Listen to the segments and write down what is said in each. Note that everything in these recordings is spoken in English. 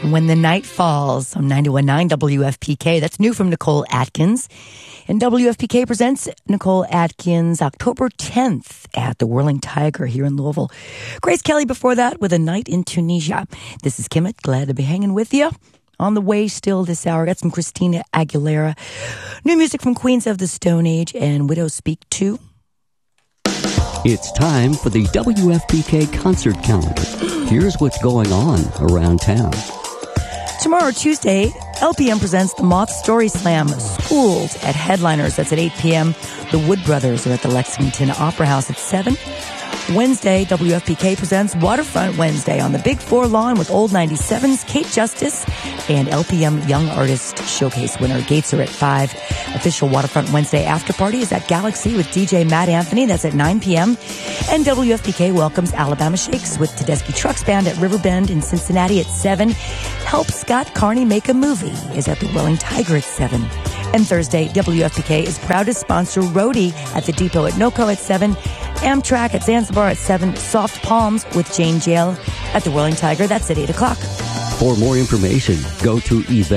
When the Night Falls on 91.9 WFPK. That's new from Nicole Atkins. And WFPK presents Nicole Atkins October 10th at the Whirling Tiger here in Louisville. Grace Kelly before that with A Night in Tunisia. This is Kimmett. Glad to be hanging with you. On the way still this hour, got some Christina Aguilera. New music from Queens of the Stone Age and Widows Speak 2. It's time for the WFPK concert calendar. Here's what's going on around town. Tomorrow, Tuesday, LPM presents the Moth Story Slam Schooled at Headliners. That's at 8 p.m. The Wood Brothers are at the Lexington Opera House at 7. Wednesday, WFPK presents Waterfront Wednesday on the Big Four lawn with Old 97's Kate Justice and LPM Young Artist Showcase winner. Gates are at 5. Official Waterfront Wednesday after party is at Galaxy with DJ Matt Anthony. That's at 9 p.m. And WFPK welcomes Alabama Shakes with Tedeschi Trucks Band at Riverbend in Cincinnati at 7. Help Scott Carney Make a Movie is at the Whirling Tiger at 7. And Thursday, WFPK is proud to sponsor Roadie at the Depot at NoCo at 7. Amtrak at Zanzibar at 7. Soft Palms with Jane Jail at the Whirling Tiger. That's at 8 o'clock. For more information, go to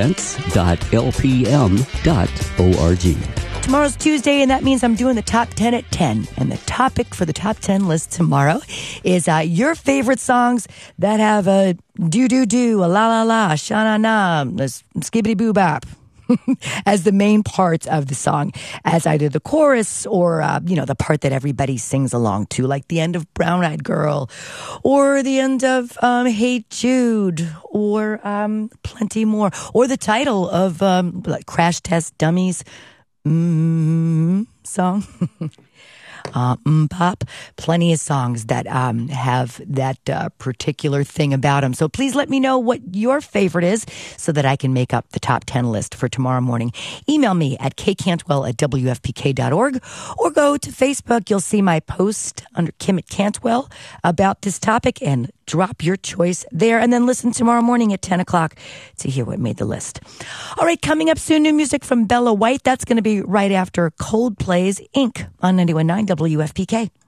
events.lpm.org. Tomorrow's Tuesday, and that means I'm doing the top 10 at 10. And the topic for the top 10 list tomorrow is your favorite songs that have a do-do-do, a la-la-la, sha-na-na, a skibbity-boo-bop as the main parts of the song, as either the chorus or, the part that everybody sings along to, like the end of Brown Eyed Girl or the end of Hey Jude or plenty more, or the title of like Crash Test Dummies song. Pop. Plenty of songs that have that particular thing about them. So please let me know what your favorite is so that I can make up the top 10 list for tomorrow morning. Email me at kcantwell@wfpk.org or go to Facebook. You'll see my post under Kimmett Cantwell about this topic and drop your choice there, and then listen tomorrow morning at 10 o'clock to hear what made the list. All right, coming up soon, new music from Bella White. That's going to be right after Coldplay's Ink on 91.9 WFPK.